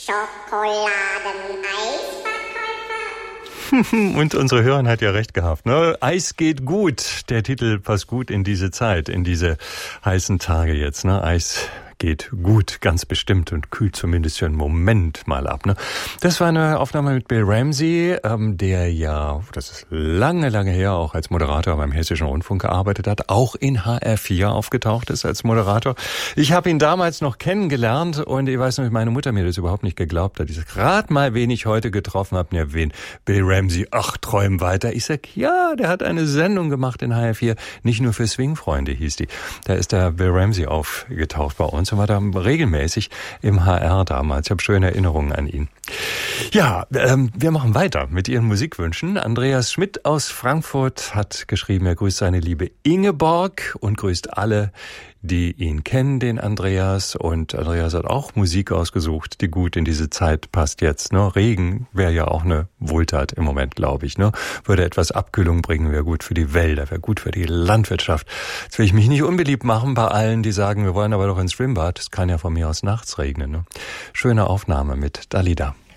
Schokoladeneisverkäufer. Und unsere Hörerin hat ja recht gehabt, ne? Eis geht gut. Der Titel passt gut in diese Zeit, in diese heißen Tage jetzt, ne? Eis geht gut, ganz bestimmt, und kühlt zumindest für einen Moment mal ab, ne? Das war eine Aufnahme mit Bill Ramsey, der ja, das ist lange, lange her, auch als Moderator beim Hessischen Rundfunk gearbeitet hat, auch in HR4 aufgetaucht ist als Moderator. Ich habe ihn damals noch kennengelernt und ich weiß noch, meine Mutter mir das überhaupt nicht geglaubt hat. Ich sag, rat mal, wen ich heute getroffen habe. Ja, wen? Bill Ramsey. Ach, träum weiter. Ich sag, ja, der hat eine Sendung gemacht in HR4, nicht nur für Swing-Freunde hieß die. Da ist der Bill Ramsey aufgetaucht bei uns und war da regelmäßig im HR damals. Ich habe schöne Erinnerungen an ihn. Ja, wir machen weiter mit Ihren Musikwünschen. Andreas Schmidt aus Frankfurt hat geschrieben, er grüßt seine liebe Ingeborg und grüßt alle, die ihn kennen, den Andreas. Und Andreas hat auch Musik ausgesucht, die gut in diese Zeit passt jetzt. Ne? Regen wäre ja auch eine Wohltat im Moment, glaube ich. Ne? Würde etwas Abkühlung bringen, wäre gut für die Wälder, wäre gut für die Landwirtschaft. Jetzt will ich mich nicht unbeliebt machen bei allen, die sagen, wir wollen aber doch ins Schwimmbad. Es kann ja von mir aus nachts regnen. Ne? Schöne Aufnahme mit Dalida.